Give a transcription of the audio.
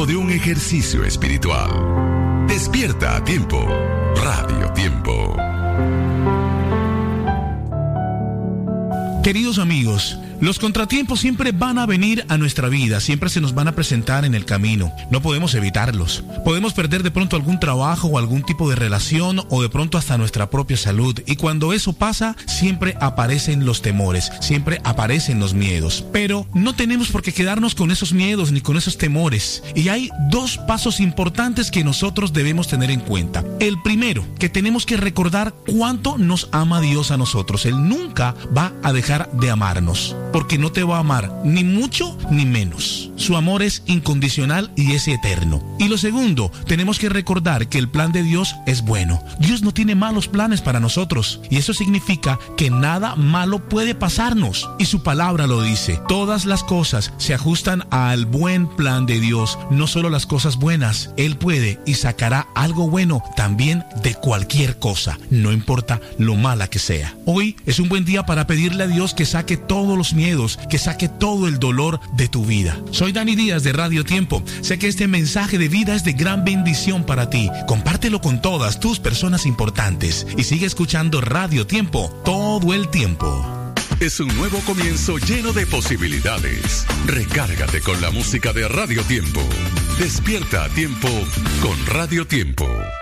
de un ejercicio espiritual. Despierta a tiempo. Radio Tiempo. Queridos amigos, los contratiempos siempre van a venir a nuestra vida, siempre se nos van a presentar en el camino. No podemos evitarlos. Podemos perder de pronto algún trabajo o algún tipo de relación o de pronto hasta nuestra propia salud. Y cuando eso pasa, siempre aparecen los temores, siempre aparecen los miedos. Pero no tenemos por qué quedarnos con esos miedos ni con esos temores. Y hay dos pasos importantes que nosotros debemos tener en cuenta. El primero, que tenemos que recordar cuánto nos ama Dios a nosotros. Él nunca va a dejar de amarnos, porque no te va a amar ni mucho ni menos. Su amor es incondicional y es eterno. Y lo segundo, tenemos que recordar que el plan de Dios es bueno. Dios no tiene malos planes para nosotros, y eso significa que nada malo puede pasarnos. Y su palabra lo dice: todas las cosas se ajustan al buen plan de Dios, no solo las cosas buenas. Él puede y sacará algo bueno también de cualquier cosa, no importa lo mala que sea. Hoy es un buen día para pedirle a Dios que saque todos los miedos, que saque todo el dolor de tu vida. Soy Dani Díaz de Radio Tiempo. Sé que este mensaje de vida es de gran bendición para ti. Compártelo con todas tus personas importantes y sigue escuchando Radio Tiempo todo el tiempo. Es un nuevo comienzo lleno de posibilidades. Recárgate con la música de Radio Tiempo. Despierta a tiempo con Radio Tiempo.